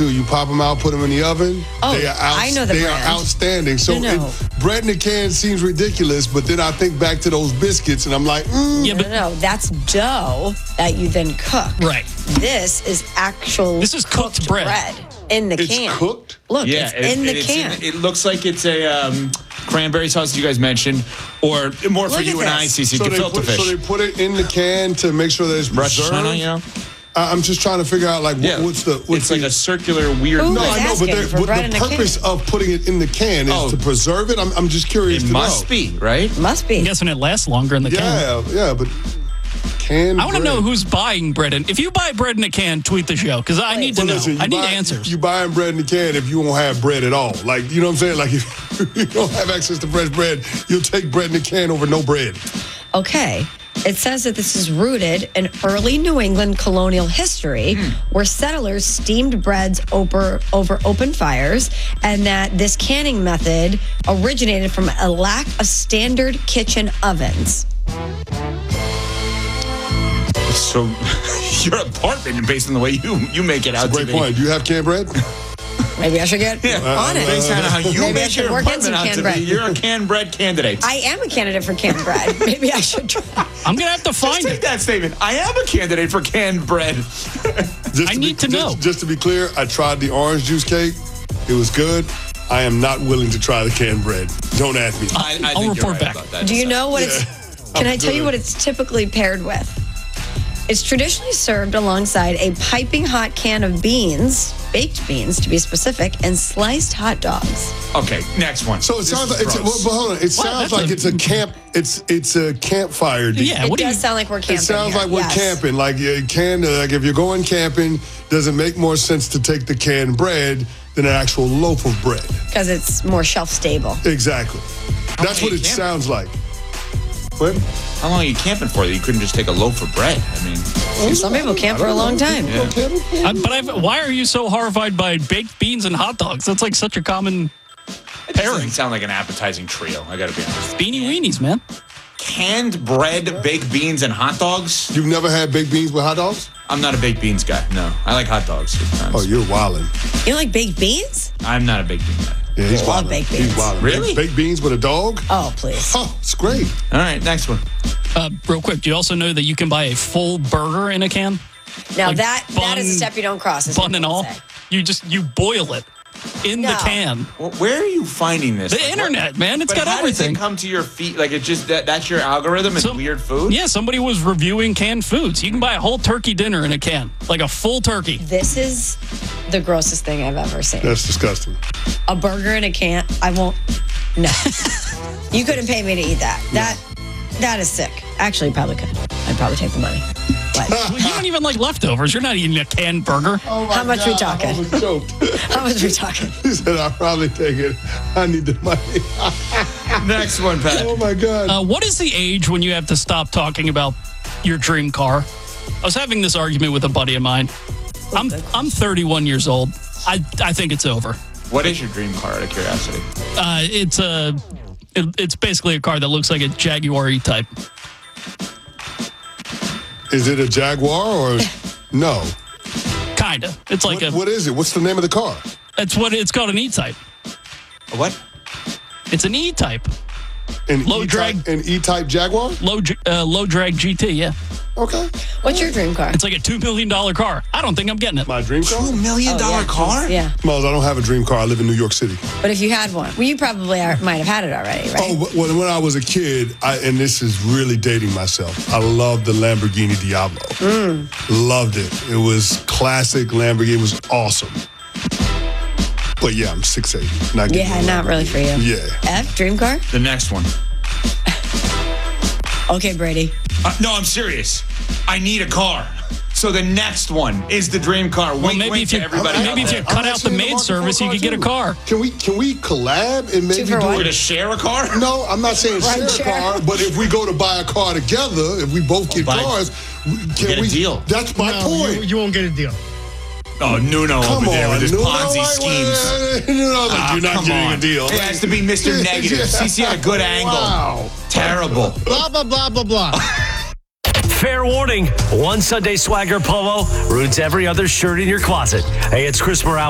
too. You pop them out, put them in the oven. Oh, I know the They brand. are outstanding. So bread in a can seems ridiculous, but then I think back to those biscuits, and I'm like, Yeah, but No, that's dough that you then cook. right. This is actual. This is cooked bread. in the it's can. cooked? Look, it's in the can. It looks like it's a cranberry sauce you guys mentioned, or more for Look you at and I, this. Cece, So gefilte fish. they put it in the can to make sure that it's Rosh preserved. Hashanah, you know? I'm just trying to figure out, like, what's it's like a circular weird. Who No, is I know, but asking for bread in the a purpose can? of putting it in the can is to preserve it. I'm just curious It to must know. be, right? Must be. I'm guessing it lasts longer in the can. Yeah, but canned I want to bread. know who's buying bread. If you buy bread in a can, tweet the show because I need to know. Listen, I need buy answers. You buying bread in the can if you won't have bread at all. Like, you know what I'm saying? Like, if you don't have access to fresh bread, you'll take bread in the can over no bread. Okay. It says that this is rooted in early New England colonial history where settlers steamed breads over open fires, and that this canning method originated from a lack of standard kitchen ovens. So your apartment, based on the way you make it out Great to be. point. Do you have canned bread? Maybe I should get on it. Based on how you Maybe I make should your work in some apartment out canned to bread. be, you're a canned bread candidate. I am a candidate for canned bread. Maybe I should try. I'm going to have to Just find take it. that statement. I am a candidate for canned bread. I need to know. Just to be clear, I tried the orange juice cake. It was good. I am not willing to try the canned bread. Don't ask me. I I'll think you're report right back. about that. Do you know what it's... Can I tell you good. what it's typically paired with? It's traditionally served alongside a piping hot can of beans, baked beans to be specific, and sliced hot dogs. Okay, next one. So it This sounds is like it's gross. but hold on. It sounds like it's a camp. It's a campfire deal. Yeah, It what do you... does sound like we're camping. It sounds here. like we're Yes. camping. Like like if you're going camping, does it make more sense to take the canned bread than an actual loaf of bread? Because it's more shelf stable. Exactly. That's long what are it you camping? sounds like. What? How long are you camping for that you couldn't just take a loaf of bread? I mean, Some people camp for a long time. Why are you so horrified by baked beans and hot dogs? That's like such a common it pairing. doesn't sound like an appetizing trio. I got to be honest. Beanie weenies, man. Canned bread, baked beans, and hot dogs? You've never had baked beans with hot dogs? I'm not a baked beans guy. No, I like hot dogs sometimes. Oh, you're wildin'. You don't like baked beans? I'm not a baked bean guy. Yeah, he's Love wildin'. baked He's beans. wildin'. Really? Baked beans with a dog? Oh, please. Oh, it's great. All right, next one. Real quick, do you also know that you can buy a full burger in a can? Now Like that bun- is a step you don't cross. is Bun what and I would all? say. You boil it in the No. can. Well, where are you finding this? The Like, internet, man. It's But got how everything. does it come to your feet? Like it's just that's your algorithm and Some- weird food? Yeah, somebody was reviewing canned foods. You can buy a whole turkey dinner in a can, like a full turkey. This is the grossest thing I've ever seen. That's disgusting. A burger in a can. I won't. No. You couldn't pay me to eat that. That is sick. Actually, you probably could. I'd probably take the money. But Well, you don't even like leftovers. You're not eating a canned burger. Oh my How much we God, talking? I was choked. how much are we talking? He said, I'll probably take it. I need the money. Next one, Pat. Oh, my God. What is the age when you have to stop talking about your dream car? I was having this argument with a buddy of mine. I'm 31 years old. I think it's over. What is your dream car, out of curiosity? It's basically a car that looks like a Jaguar E-Type. Is it a Jaguar or no? Kinda. It's like What is it? What's the name of the car? It's called an E-Type. A what? It's an E-Type. An Low E-type, drag. An E-type Jaguar? Low drag GT, yeah. Okay. What's your dream car? It's like a $2 million car. I don't think I'm getting it. My dream car? $2 million car? Yeah. Miles, I don't have a dream car. I live in New York City. But if you had one, well, you probably might have had it already, right? Oh, when I was a kid, and this is really dating myself, I loved the Lamborghini Diablo. Loved it. It was classic Lamborghini. It was awesome. But yeah, I'm 6'8". Not getting Yeah, no not really for you. Yeah. F, dream car? The next one. Okay, Brady. No, I'm serious. I need a car. So the next one is the dream car. Well, Wink, maybe wink if to you everybody out maybe if you there. cut out the actually in maid market service, for you could get a too. car. Can we collab and maybe Two for do one? We're it? gonna share a car? No, I'm not saying Run share a share. car, but if we go to buy a car together, if we both get buy- cars, can get a we? deal. That's my point. You won't get a deal. Oh, Nuno Come over there on, with his Nuno, Ponzi schemes. Nuno's like, you're not Come getting on. a deal. It has to be Mr. Negative. CC had a good angle. Wow. Terrible. Blah, blah, blah, blah, blah. Fair warning, one Sunday Swagger polo ruins every other shirt in your closet. Hey, it's Chris Morale.